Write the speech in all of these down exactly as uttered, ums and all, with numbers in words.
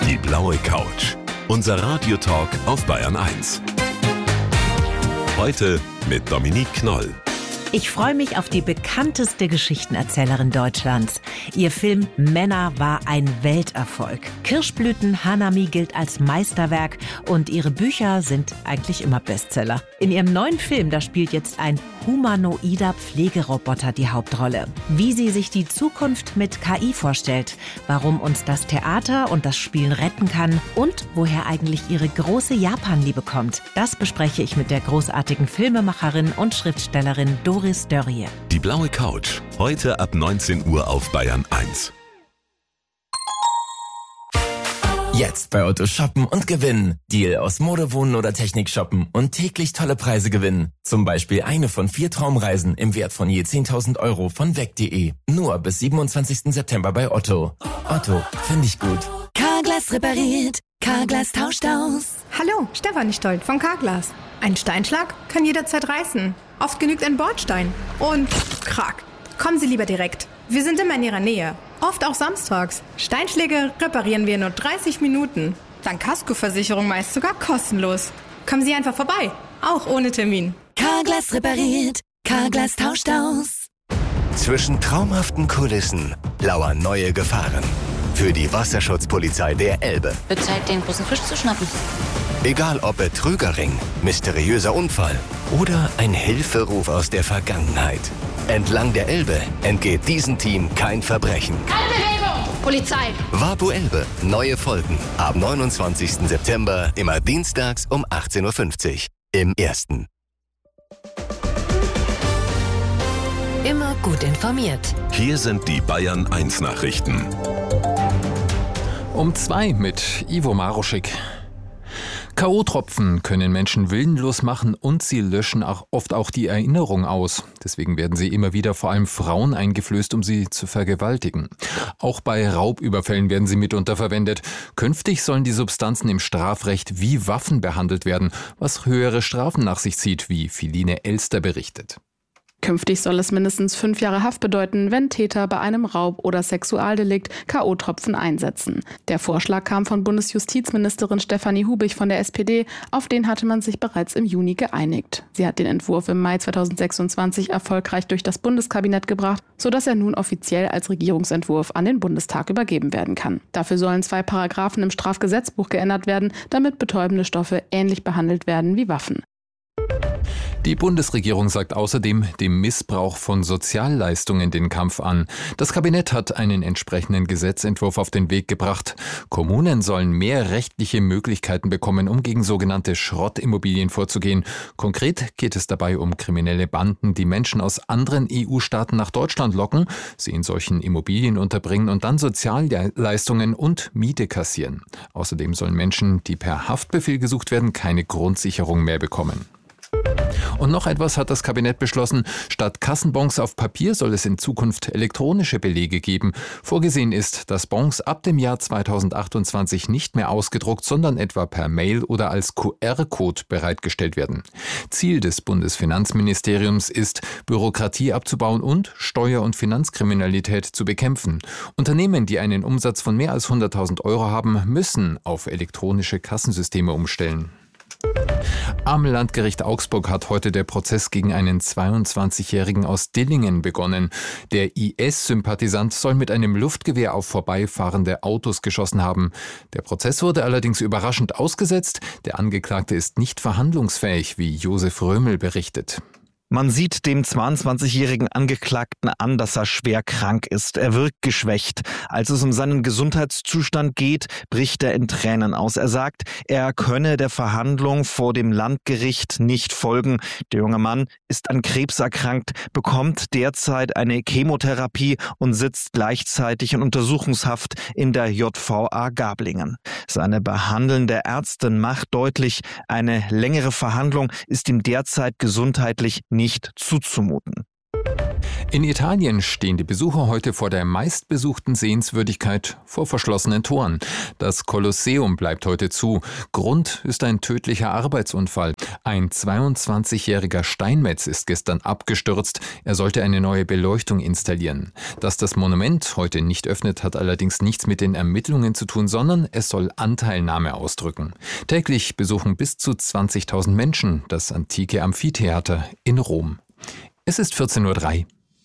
Die blaue Couch. Unser Radiotalk auf Bayern eins. Heute mit Dominique Knoll. Ich freue mich auf die bekannteste Geschichtenerzählerin Deutschlands. Ihr Film Männer war ein Welterfolg. Kirschblüten Hanami gilt als Meisterwerk und ihre Bücher sind eigentlich immer Bestseller. In ihrem neuen Film, da spielt jetzt ein humanoider Pflegeroboter die Hauptrolle. Wie sie sich die Zukunft mit K I vorstellt, warum uns das Theater und das Spielen retten kann und woher eigentlich ihre große Japan-Liebe kommt, das bespreche ich mit der großartigen Filmemacherin und Schriftstellerin Doris Dörrie. Die blaue Couch. Heute ab neunzehn Uhr auf Bayern eins. Jetzt bei Otto shoppen und gewinnen. Deal aus Mode, Wohnen oder Technik shoppen und täglich tolle Preise gewinnen. Zum Beispiel eine von vier Traumreisen im Wert von je zehntausend Euro von weg punkt de. Nur bis siebenundzwanzigsten September bei Otto. Otto, finde ich gut. Carglass repariert. Carglass tauscht aus. Hallo, Stefanie Stolt von Carglass. Ein Steinschlag kann jederzeit reißen. Oft genügt ein Bordstein. Und krack. Kommen Sie lieber direkt. Wir sind immer in Ihrer Nähe. Oft auch samstags. Steinschläge reparieren wir in nur dreißig Minuten. Dank Kaskoversicherung meist sogar kostenlos. Kommen Sie einfach vorbei. Auch ohne Termin. Carglass repariert. Carglass tauscht aus. Zwischen traumhaften Kulissen lauern neue Gefahren. Für die Wasserschutzpolizei der Elbe. Wird Zeit, den großen Fisch zu schnappen. Egal ob Betrügerring, mysteriöser Unfall oder ein Hilferuf aus der Vergangenheit. Entlang der Elbe entgeht diesem Team kein Verbrechen. Keine Bewegung! Polizei! Wapu Elbe. Neue Folgen. Ab neunundzwanzigsten September, immer dienstags um achtzehn Uhr fünfzig. Im Ersten. Immer gut informiert. Hier sind die Bayern eins Nachrichten. Um zwei mit Ivo Maruschik. K O-Tropfen können Menschen willenlos machen und sie löschen auch oft auch die Erinnerung aus. Deswegen werden sie immer wieder vor allem Frauen eingeflößt, um sie zu vergewaltigen. Auch bei Raubüberfällen werden sie mitunter verwendet. Künftig sollen die Substanzen im Strafrecht wie Waffen behandelt werden, was höhere Strafen nach sich zieht, wie Philine Elster berichtet. Künftig soll es mindestens fünf Jahre Haft bedeuten, wenn Täter bei einem Raub- oder Sexualdelikt K O-Tropfen einsetzen. Der Vorschlag kam von Bundesjustizministerin Stefanie Hubich von der S P D. Auf den hatte man sich bereits im Juni geeinigt. Sie hat den Entwurf im Mai zweitausendsechsundzwanzig erfolgreich durch das Bundeskabinett gebracht, sodass er nun offiziell als Regierungsentwurf an den Bundestag übergeben werden kann. Dafür sollen zwei Paragraphen im Strafgesetzbuch geändert werden, damit betäubende Stoffe ähnlich behandelt werden wie Waffen. Die Bundesregierung sagt außerdem dem Missbrauch von Sozialleistungen den Kampf an. Das Kabinett hat einen entsprechenden Gesetzentwurf auf den Weg gebracht. Kommunen sollen mehr rechtliche Möglichkeiten bekommen, um gegen sogenannte Schrottimmobilien vorzugehen. Konkret geht es dabei um kriminelle Banden, die Menschen aus anderen E U-Staaten nach Deutschland locken, sie in solchen Immobilien unterbringen und dann Sozialleistungen und Miete kassieren. Außerdem sollen Menschen, die per Haftbefehl gesucht werden, keine Grundsicherung mehr bekommen. Und noch etwas hat das Kabinett beschlossen. Statt Kassenbons auf Papier soll es in Zukunft elektronische Belege geben. Vorgesehen ist, dass Bons ab dem Jahr zweitausendachtundzwanzig nicht mehr ausgedruckt, sondern etwa per Mail oder als Q R-Code bereitgestellt werden. Ziel des Bundesfinanzministeriums ist, Bürokratie abzubauen und Steuer- und Finanzkriminalität zu bekämpfen. Unternehmen, die einen Umsatz von mehr als hunderttausend Euro haben, müssen auf elektronische Kassensysteme umstellen. Am Landgericht Augsburg hat heute der Prozess gegen einen zweiundzwanzigjährigen aus Dillingen begonnen. Der I S-Sympathisant soll mit einem Luftgewehr auf vorbeifahrende Autos geschossen haben. Der Prozess wurde allerdings überraschend ausgesetzt. Der Angeklagte ist nicht verhandlungsfähig, wie Josef Römel berichtet. Man sieht dem zweiundzwanzigjährigen Angeklagten an, dass er schwer krank ist. Er wirkt geschwächt. Als es um seinen Gesundheitszustand geht, bricht er in Tränen aus. Er sagt, er könne der Verhandlung vor dem Landgericht nicht folgen. Der junge Mann ist an Krebs erkrankt, bekommt derzeit eine Chemotherapie und sitzt gleichzeitig in Untersuchungshaft in der J V A Gablingen. Seine behandelnde Ärztin macht deutlich, eine längere Verhandlung ist ihm derzeit gesundheitlich nicht zuzumuten. In Italien stehen die Besucher heute vor der meistbesuchten Sehenswürdigkeit vor verschlossenen Toren. Das Kolosseum bleibt heute zu. Grund ist ein tödlicher Arbeitsunfall. Ein zweiundzwanzigjähriger Steinmetz ist gestern abgestürzt. Er sollte eine neue Beleuchtung installieren. Dass das Monument heute nicht öffnet, hat allerdings nichts mit den Ermittlungen zu tun, sondern es soll Anteilnahme ausdrücken. Täglich besuchen bis zu zwanzigtausend Menschen das antike Amphitheater in Rom. Es ist vierzehn Uhr drei.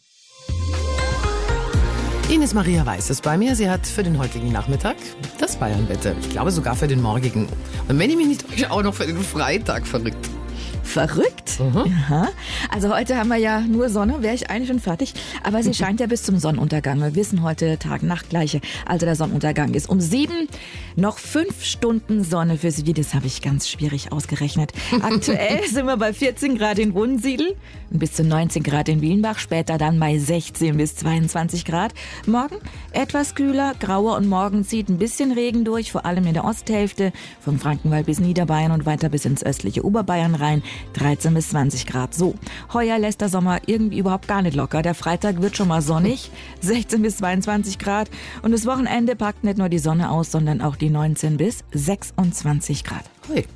Ines Maria Weiß ist bei mir. Sie hat für den heutigen Nachmittag das Bayern-Wetter. Ich glaube sogar für den morgigen. Und wenn ich mich nicht täusche, auch noch für den Freitag. Verrückt. Verrückt? Mhm. Ja. Also heute haben wir ja nur Sonne, wäre ich eigentlich schon fertig. Aber sie scheint ja bis zum Sonnenuntergang. Wir wissen heute Tag-Nacht-Gleiche. Also der Sonnenuntergang ist um sieben. Noch fünf Stunden Sonne für Sie. Das habe ich ganz schwierig ausgerechnet. Aktuell sind wir bei vierzehn Grad in Wunsiedel, bis zu neunzehn Grad in Wienbach. Später dann bei sechzehn bis zweiundzwanzig Grad. Morgen etwas kühler, grauer und morgen zieht ein bisschen Regen durch. Vor allem in der Osthälfte. Vom Frankenwald bis Niederbayern und weiter bis ins östliche Oberbayern rein. dreizehn bis zwanzig Grad. So, heuer lässt der Sommer irgendwie überhaupt gar nicht locker. Der Freitag wird schon mal sonnig, sechzehn bis zweiundzwanzig Grad. Und das Wochenende packt nicht nur die Sonne aus, sondern auch die neunzehn bis sechsundzwanzig Grad. Hui.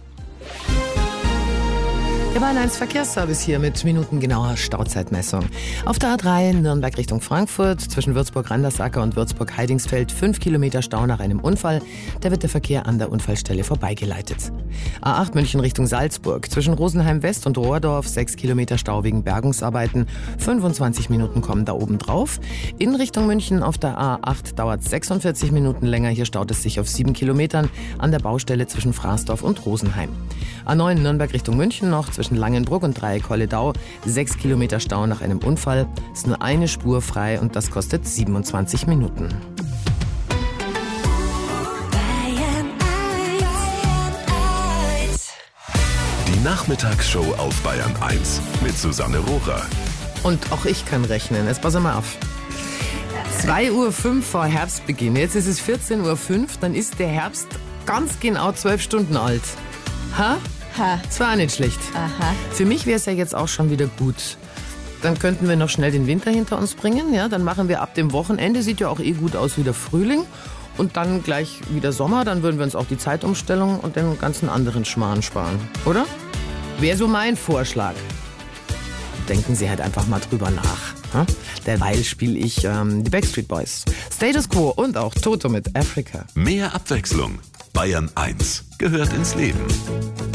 Der Bayern eins Verkehrsservice hier mit minutengenauer Stauzeitmessung. Auf der A drei Nürnberg Richtung Frankfurt, zwischen Würzburg-Randersacker und Würzburg-Heidingsfeld, fünf Kilometer Stau nach einem Unfall. Da wird der Verkehr an der Unfallstelle vorbeigeleitet. A acht München Richtung Salzburg, zwischen Rosenheim West und Rohrdorf, sechs Kilometer Stau wegen Bergungsarbeiten. fünfundzwanzig Minuten kommen da oben drauf. In Richtung München auf der A acht dauert es sechsundvierzig Minuten länger. Hier staut es sich auf sieben Kilometern an der Baustelle zwischen Fraßdorf und Rosenheim. A neun Nürnberg Richtung München noch, zwischen Langenbruck und Dreieck-Holledau, sechs Kilometer Stau nach einem Unfall. Ist nur eine Spur frei und das kostet siebenundzwanzig Minuten. Die Nachmittagsshow auf Bayern eins mit Susanne Rohrer. Und auch ich kann rechnen. Jetzt pass mal auf. zwei Uhr fünf vor Herbstbeginn. Jetzt ist es vierzehn Uhr fünf. Dann ist der Herbst ganz genau zwölf Stunden alt. Ha? Ha. Das war auch nicht schlecht. Aha. Für mich wäre es ja jetzt auch schon wieder gut. Dann könnten wir noch schnell den Winter hinter uns bringen. Ja, dann machen wir ab dem Wochenende, sieht ja auch eh gut aus, wieder Frühling. Und dann gleich wieder Sommer. Dann würden wir uns auch die Zeitumstellung und den ganzen anderen Schmarrn sparen. Oder? Wäre so mein Vorschlag. Denken Sie halt einfach mal drüber nach. Hm? Derweil spiele ich ähm, die Backstreet Boys, Status Quo und auch Toto mit Africa. Mehr Abwechslung. Bayern eins gehört ins Leben.